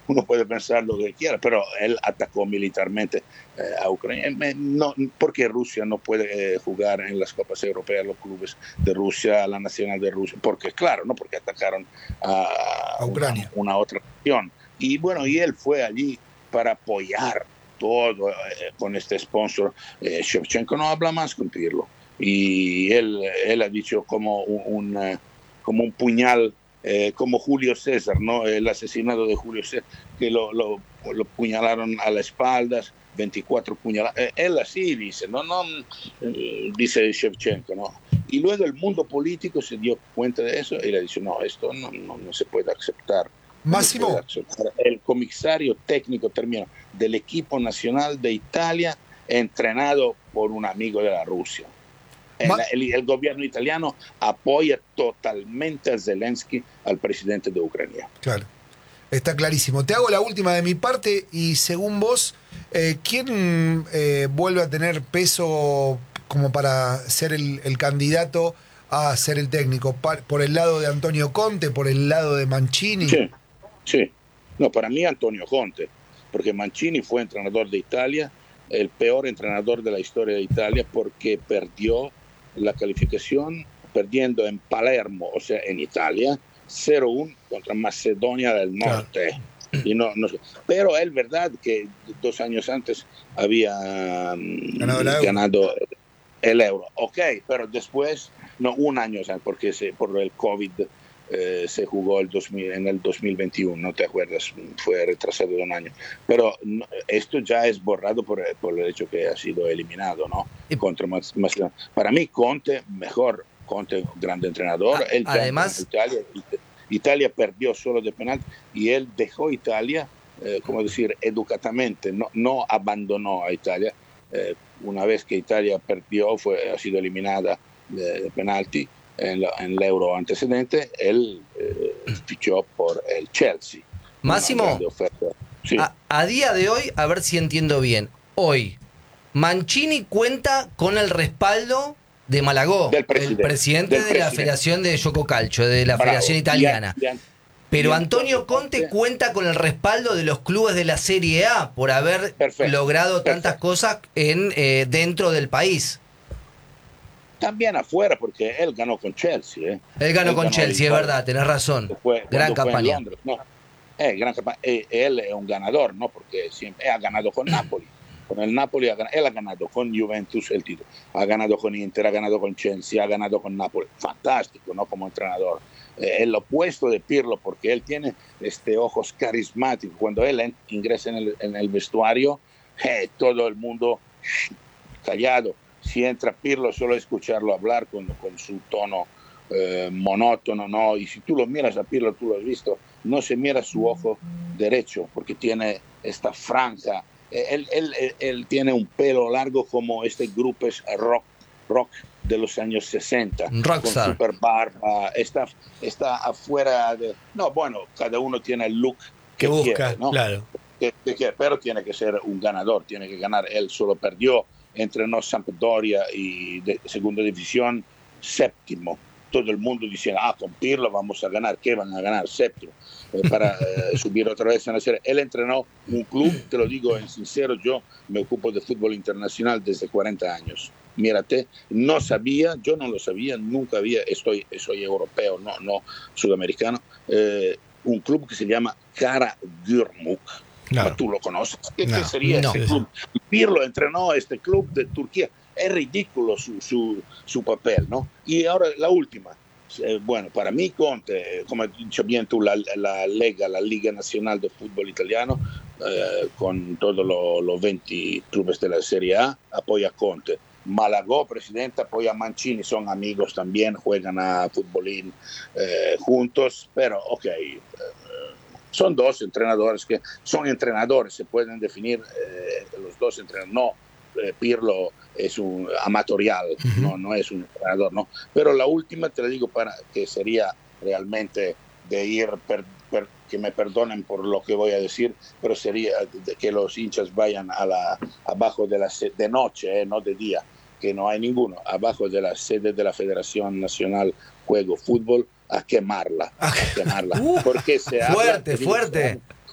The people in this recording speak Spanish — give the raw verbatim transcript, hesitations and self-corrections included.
uno puede pensar lo que quiera, pero él atacó militarmente eh, a Ucrania. No, ¿por qué Rusia no puede eh, jugar en las Copas Europeas, los clubes de Rusia, la nacional de Rusia? Porque, claro, no porque atacaron a, a Ucrania, una, una otra nación. Y bueno, y él fue allí para apoyar todo eh, con este sponsor. Eh, Shevchenko no habla más con Pirlo. Y él, él ha dicho como un, un, como un puñal, eh, como Julio César, ¿no? El asesinato de Julio César, que lo, lo, lo puñalaron a la espalda, veinticuatro puñaladas. Eh, él así dice, no, no, eh, dice Shevchenko, ¿no? Y luego el mundo político se dio cuenta de eso y le dice, no, esto no, no, no se puede aceptar. Máximo. No se puede aceptar. El comisario técnico terminó del equipo nacional de Italia, entrenado por un amigo de la Rusia. El, el, el gobierno italiano apoya totalmente a Zelensky, al presidente de Ucrania. Claro, está clarísimo. Te hago la última de mi parte y según vos, eh, ¿quién eh, vuelve a tener peso como para ser el, el candidato a ser el técnico? ¿Por el lado de Antonio Conte, por el lado de Mancini? Sí, sí. No, para mí Antonio Conte, porque Mancini fue entrenador de Italia, el peor entrenador de la historia de Italia, porque perdió la calificación perdiendo en Palermo, o sea, en Italia, cero uno contra Macedonia del Norte. Claro. Y no, no, pero es verdad que dos años antes había ganado el, ganado el euro. Ok, pero después, no, un año antes, porque se, por el COVID eh, se jugó el dos mil, en el dos mil veintiuno, ¿no te acuerdas? Fue retrasado de un año. Pero no, esto ya es borrado por, por el hecho que ha sido eliminado, ¿no? Y contra más, más, para mí, Conte, mejor. Conte, grande entrenador. A, él además, Italia, Italia perdió solo de penal y él dejó Italia, eh, como decir, educadamente, no, no abandonó a Italia. Eh, una vez que Italia perdió, fue, ha sido eliminada de, de penalti. En, la, en el euro antecedente, él eh, fichó por el Chelsea. Máximo, sí. a, a día de hoy, a ver si entiendo bien, hoy Mancini cuenta con el respaldo de Malagó, del presidente, el presidente del de presidente. la Federación de Gioco Calcio, de la Bravo. Federación Italiana. Bien, bien. Pero bien, Antonio Conte, Conte cuenta con el respaldo de los clubes de la Serie A por haber perfecto, logrado perfecto. tantas cosas en eh, dentro del país. También afuera, porque él ganó con Chelsea. ¿eh? Él ganó él con ganó Chelsea, es verdad, tenés razón. Fue, gran campaña. Londres, no. eh, gran campaña. Eh, él es un ganador, ¿no? Porque siempre ha ganado con Napoli. Con el Napoli, ha ganado, él ha ganado con Juventus el título, ha ganado con Inter, ha ganado con Chelsea, ha ganado con Napoli. Fantástico, ¿no? Como entrenador. Eh, el opuesto de Pirlo, porque él tiene este, ojos carismáticos. Cuando él ingresa en el, en el vestuario, eh, todo el mundo callado. Si entra Pirlo, solo escucharlo hablar con, con su tono eh, monótono, ¿no? Y si tú lo miras a Pirlo, tú lo has visto, no se mira su ojo derecho, porque tiene esta franja. Él, él, él, él tiene un pelo largo como este grupo es rock, rock de los años sesenta. Rockstar. Con super barba, está, está afuera de... No, bueno, cada uno tiene el look que, que busca, quiere, ¿no? Claro. Que, que, pero tiene que ser un ganador, tiene que ganar. Él solo perdió, entrenó Sampdoria y de segunda división, séptimo. Todo el mundo diciendo, ah, con Pirlo vamos a ganar. ¿Qué van a ganar? Séptimo. Eh, para eh, subir otra vez en la serie. Él entrenó un club, te lo digo en sincero, yo me ocupo de fútbol internacional desde cuarenta años. Mírate, no sabía, yo no lo sabía, nunca había, estoy, soy europeo, no, no sudamericano, eh, un club que se llama Karagümrük. Claro. ¿Tú lo conoces? ¿Qué, no, ¿qué sería no, ese club? Pirlo entrenó este club de Turquía. Es ridículo su, su, su papel, ¿no? Y ahora la última. Eh, bueno, para mí Conte, como has dicho bien tú, la, la Lega, la Liga Nacional de Fútbol Italiano, eh, con todos los lo veinte clubes de la Serie A, apoya a Conte. Malagó, presidente, apoya a Mancini, son amigos también, juegan a futbolín eh, juntos, pero ok, eh, son dos entrenadores que son entrenadores, se pueden definir eh, los dos entrenadores, no. Eh, Pirlo es un amatorial, uh-huh. no, no es un entrenador, ¿no? Pero la última te la digo para que sería realmente de ir, per, per, que me perdonen por lo que voy a decir, pero sería de que los hinchas vayan a la, abajo de la de noche, eh, no de día, que no hay ninguno, abajo de la sede de la Federación Nacional Juego Fútbol, a quemarla, a quemarla. Uh, porque se fuerte, habla, fuerte.